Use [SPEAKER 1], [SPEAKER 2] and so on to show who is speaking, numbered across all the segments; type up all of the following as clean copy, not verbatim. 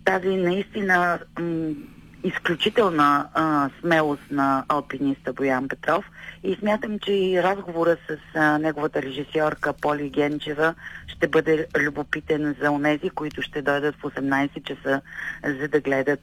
[SPEAKER 1] тази наистина изключителна смелост на алпиниста Боян Петров и смятам, че и разговора с неговата режисьорка Поли Генчева ще бъде любопитен за онези, които ще дойдат в 18 часа, за да гледат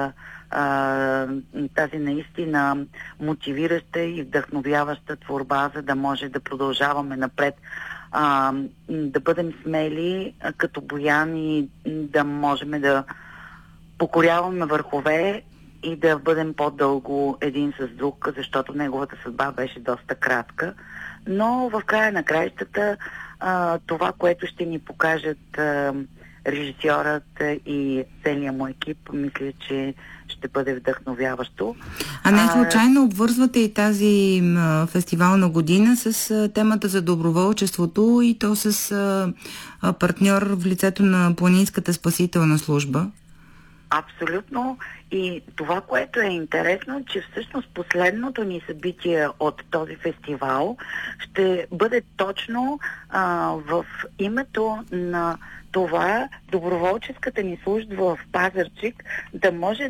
[SPEAKER 1] тази наистина мотивираща и вдъхновяваща творба, за да може да продължаваме напред, да бъдем смели като Боян и да можем да покоряваме върхове и да бъдем по-дълго един с друг, защото неговата съдба беше доста кратка. Но в края на краищата това, което ще ни покажат режисьорът и целият му екип, мисля, че ще бъде вдъхновяващо.
[SPEAKER 2] А не случайно обвързвате и тази фестивална година с темата за доброволчеството и то с партньор в лицето на Планинската спасителна служба?
[SPEAKER 1] Абсолютно. И това, което е интересно, че всъщност последното ни събитие от този фестивал ще бъде точно в името на това доброволческата ни служба в Пазарджик да може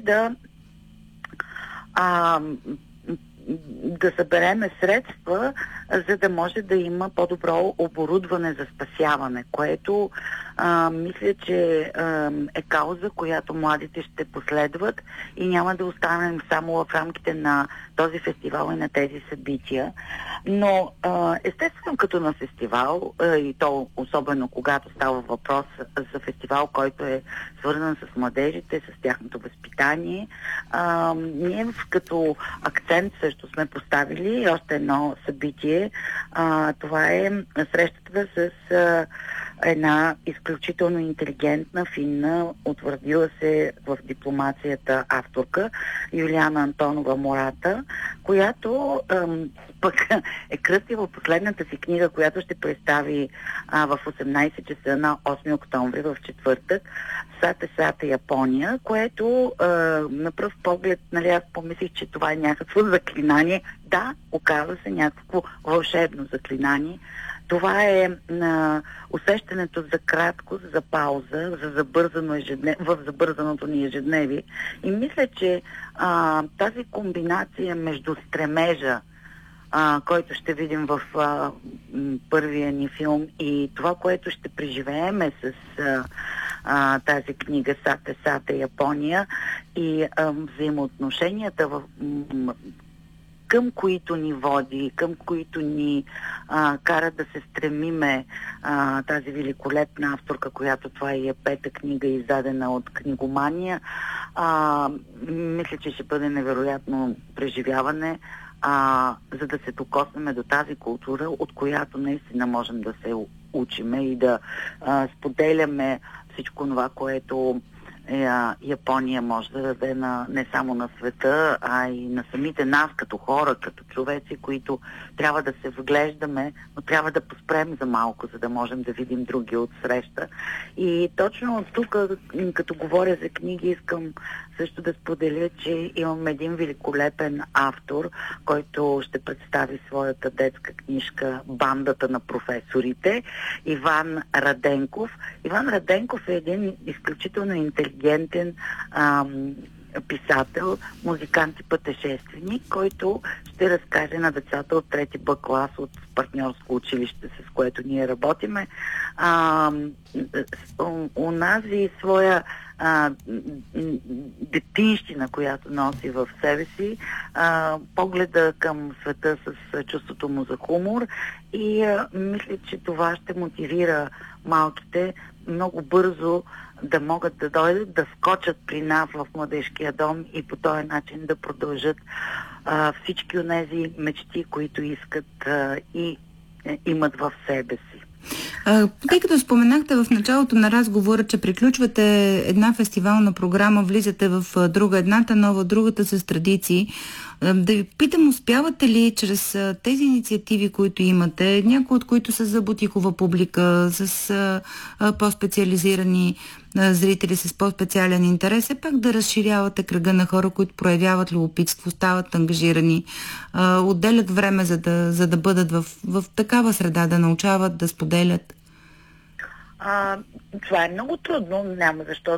[SPEAKER 1] да събереме средства, за да може да има по-добро оборудване за спасяване, което мисля, че е кауза, която младите ще последват и няма да останем само в рамките на този фестивал и на тези събития. Но естествено като на фестивал, и то особено когато става въпрос за фестивал, който е свързан с младежите, с тяхното възпитание, ние като акцент също сме поставили още едно събитие. Това е срещата с една изключително интелигентна, финна, утвърдила се в дипломацията авторка Юлиана Антонова Мората, която пък е кръстила последната си книга, която ще представи в 18 часа на 8 октомври в четвъртък, Сате Япония, което на пръв поглед, нали, аз помислих, че това е някакво заклинание. Да, оказва се някакво вълшебно заклинание. Това е усещането за краткост, за пауза, за в забързаното ни ежедневие. И мисля, че тази комбинация между стремежа, който ще видим в първия ни филм, и това, което ще преживееме с тази книга Сате Япония и взаимоотношенията към които ни води, към които ни кара да се стремиме тази великолепна авторка, която това и е пета книга, издадена от Книгомания. Мисля, че ще бъде невероятно преживяване, за да се докоснем до тази култура, от която наистина можем да се учиме и да споделяме всичко това, което Япония може да даде не само на света, а и на самите нас като хора, като човеци, които трябва да се вглеждаме, но трябва да поспрем за малко, за да можем да видим други от среща. И точно тук, като говоря за книги, искам също да споделя, че имам един великолепен автор, който ще представи своята детска книжка "Бандата на професорите", Иван Раденков. Иван Раденков е един изключително интелигентен писател, музикант и пътешественик, който ще разкаже на децата от трети Б клас от партньорско училище, с което ние работиме, онази своя детинщина, която носи в себе си, погледа към света с чувството му за хумор и мисля, че това ще мотивира малките много бързо да могат да дойдат, да скочат при нас в младежкия дом и по този начин да продължат всички онези мечти, които искат и имат в себе си.
[SPEAKER 2] Тъй като споменахте в началото на разговора, че приключвате една фестивална програма, влизате в друга, едната нова, другата с традиции, да ви питам, успявате ли чрез тези инициативи, които имате, някои от които са за бутикова публика, с по-специализирани зрители, с по-специален интерес, е пак да разширявате кръга на хора, които проявяват любопитство, стават ангажирани, отделят време, за да бъдат в такава среда, да научават, да споделят?
[SPEAKER 1] Това е много трудно, няма защо